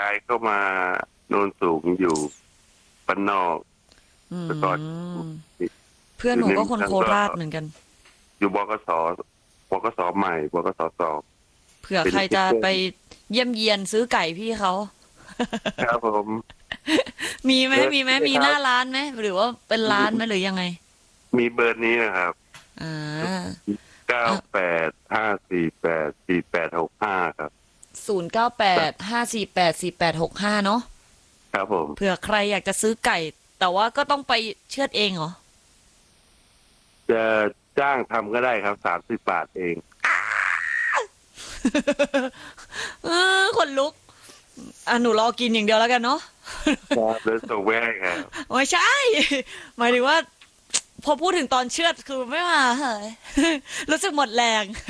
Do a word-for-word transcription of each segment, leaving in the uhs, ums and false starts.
ายเข้ามาโนนสูงอยู่บ้านนอกอืแต่ก่อนมเพื่อนหนูก็คนโคราชเหมือนกันอยู่บกสบกสใหม่บกสสองเผื่อเป็นใครจะไปคิดเพื่อนเยี่ยมเยียนซื้อไก่พี่เขาครับผมมีไหมเบอร์มีไหมมีหน้านี้ครับร้านไหมหรือว่าเป็นร้านไหมหรือยังไงมีเบอร์นี้นะครับอ่าเก้าแปดห้าสี่แปดสี่แปดหกห้าครับศูนย์เก้าแปดห้าสี่แปดสี่แปดหกห้าเนาะครับผมเผื่อใครอยากจะซื้อไก่ แต่ว่าก็ต้องไปเชือดเองเหรอจะจ้างทำก็ได้ครับสามสิบบาทเองเออคนลุกอ่ะหนูรอกินอย่างเดียวแล้วกันเนาะครับแล้วส่งไปให้ครับไม่ใช่ หมายถึงว่า พอพูดถึงตอนเชือดคือไม่มาเฮ้ย รู้สึกหมดแรง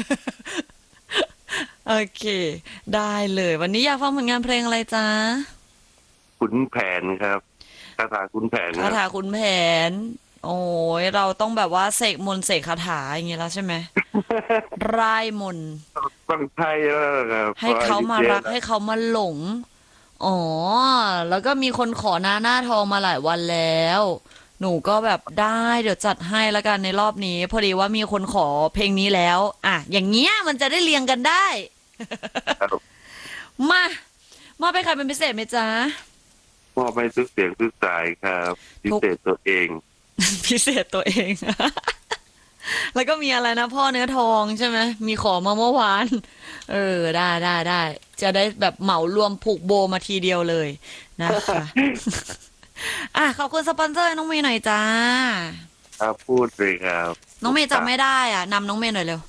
โอเค ได้เลย วันนี้อยากฟังผลงานเพลงอะไรจ๊ะขุนแผนครับคาถาขุนแผนคคารับถาขุนแผน โอ้ยเราต้องแบบว่าเสกมนต์เสกคาถาอย่างเงี้ยแล้วใช่ไหม ร่ายมนต์ต้องใช่แล้วครับให้เขามารักให้เขามาหลง อ๋อ แล้วก็มีคนขอหน้าหน้าทองมาหลายวันแล้ว หนูก็แบบได้เดี๋ยวจัดให้แล้วกันในรอบนี้ พอดีว่ามีคนขอเพลงนี้แล้ว อ่ะ อย่างเงี้ยมันจะได้เรียงกันได้ครับมา มาเป็นใครเป็นพิเศษไหมจ๊ะมอบให้ทุกเสียงทุกสายครับพิเศษตัวเองพิเศษตัวเอง แล้วก็มีอะไรนะพ่อเนื้อทองใช่ไหมมีขอมาเมื่อวาน เออได้ได้ได้จะได้แบบเหมารวมผูกโบมาทีเดียวเลยนะคะ อ่ะขอบคุณสปอนเซอร์น้องเมย์หน่อยจ้าครับพูดเลยครับน้องเมย์จำไม่ได้อ่ะนำน้องเมย์หน่อยเร็ว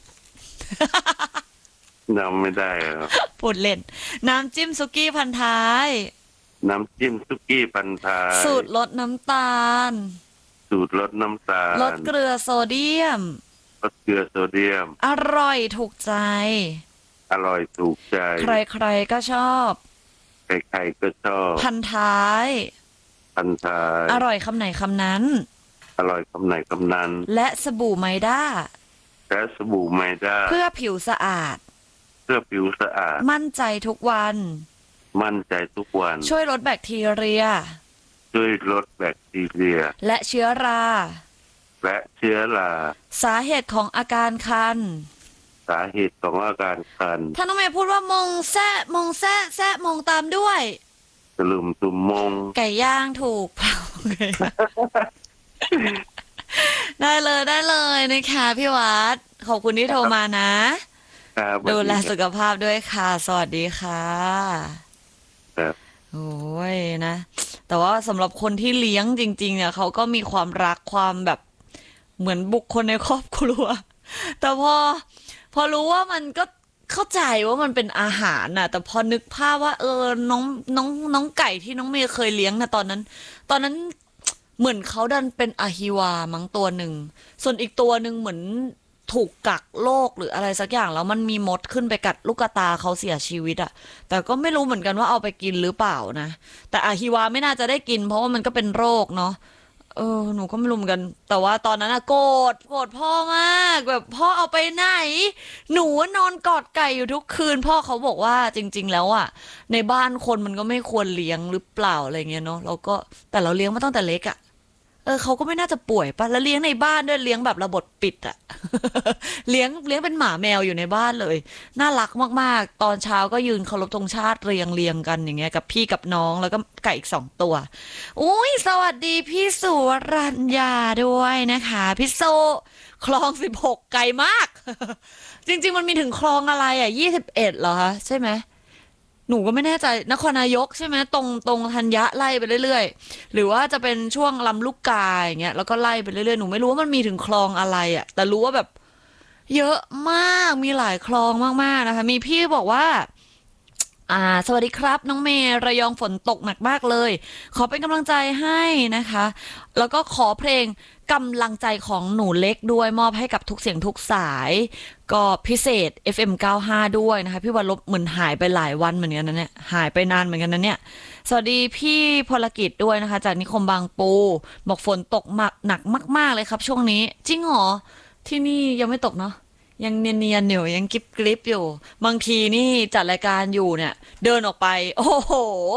นำไม่ได้ครับพูดเล่น น้ำจิ้มซุกี้พันท้ายน้ำจิ้มซุกี้พันท้ายสูตรลดน้ำตาลสูตรลดน้ำตาลลดเกลือโซเดียมลดเกลือโซเดียมอร่อยถูกใจอร่อยถูกใจใครๆก็ชอบใครๆก็ชอบพันท้ายพันท้ายอร่อยคำไหนคำนั้นอร่อยคำไหนคำนั้นและสบู่ไมด้าและสบู่ไมด้าเพื่อผิวสะอาดเพื่อผิวสะอาดมั่นใจทุกวันมั่นใจทุกวันช่วยลดแบคทีเรียช่วยลดแบคทีเรียและเชื้อราและเชื้อราสาเหตุของอาการคันสาเหตุของอาการคันถ้าน้องเมย์พูดว่ามงแซะมงแซะแซะมงตามด้วยตะลุมตุมมงไก่ย่างถูก เผาไก่ย่างได้เลยได้เลยนะคะพี่วัดขอบคุณที่โทรมานะครับดูแลสุขภาพด้วยค่ะ สวัสดีค่ะครับโอ้ยนะ แต่ว่าสำหรับคนที่เลี้ยงจริงๆเนี่ยเขาก็มีความรักความแบบเหมือนบุคคลในครอบครัว แต่พอพอรู้ว่ามันก็เข้าใจว่ามันเป็นอาหารน่ะ แต่พอนึกภาพว่า เออน้องน้องน้องไก่ที่น้องเมย์เคยเลี้ยงนะตอนนั้น ตอนนั้นเหมือนเขาดันเป็นอะฮิวามั้งตัวหนึ่งส่วนอีกตัวหนึ่งเหมือนถูกกักโรคหรืออะไรสักอย่างแล้วมันมีมดขึ้นไปกัดลูกตาเขาเสียชีวิตอะแต่ก็ไม่รู้เหมือนกันว่าเอาไปกินหรือเปล่านะแต่อะฮิวาไม่น่าจะได้กินเพราะว่ามันก็เป็นโรคเนาะเออหนูก็ไม่รู้เหมือนกัน แต่ว่าตอนนั้นอะโกรธโกรธพ่อมากแบบพ่อเอาไปไหนหนูนอนกอดไก่อยู่ทุกคืนพ่อเขาบอกว่าจริงๆแล้วอะในบ้านคนมันก็ไม่ควรเลี้ยงหรือเปล่าอะไรเงี้ยเนาะเราก็แต่เราเลี้ยงมาตั้งแต่เล็กอะ เออเขาก็ไม่น่าจะป่วยปะแล้วเลี้ยงในบ้านด้วยเลี้ยงแบบระบบปิดอะ เลี้ยงเลี้ยงเป็นหมาแมวอยู่ในบ้านเลยน่ารักมากๆตอนเช้าก็ยืนเคารพธงชาติเรียงเรียงกันอย่างเงี้ยกับพี่กับน้องแล้วก็ไก่อีกสองตัวอุ้ยสวัสดีพี่สุวรัญญาด้วยนะคะพี่โซคลองสิบหกไกลมาก จริงๆมันมีถึงคลองอะไรอ่ะยี่สิบเอ็ดเหรอคะใช่ไหม หนูก็ไม่แน่ใจนครนายกใช่ไหมตรงตรงธัญญะไล่ไปเรื่อยๆหรือว่าจะเป็นช่วงลำลูกกาอย่างเงี้ยแล้วก็ไล่ไปเรื่อยๆหนูไม่รู้ว่ามันมีถึงคลองอะไรอะแต่รู้ว่าแบบเยอะมากมีหลายคลองมากๆนะคะมีพี่บอกว่าอ่าสวัสดีครับน้องเมย์ระยองฝนตกหนักมากเลยขอเป็นกำลังใจให้นะคะแล้วก็ขอเพลงกำลังใจของหนูเล็กด้วยมอบให้กับทุกเสียงทุกสายก็พิเศษ เอฟ เอ็ม เก้าสิบห้า ด้วยนะคะพี่วันลบเหมือนหายไปหลายวันเหมือนกันนะเนี่ยหายไปนานเหมือนกันนะเนี่ยสวัสดีพี่พลกิจด้วยนะคะจากนิคมบางปูบอกฝนตกมากหนักมากๆเลยครับช่วงนี้จริงเหรอที่นี่ยังไม่ตกเนาะยังเนียนๆอยู่ยังกริบๆอยู่บางทีนี่จัดรายการอยู่เนี่ยเดินออกไปโอ้โห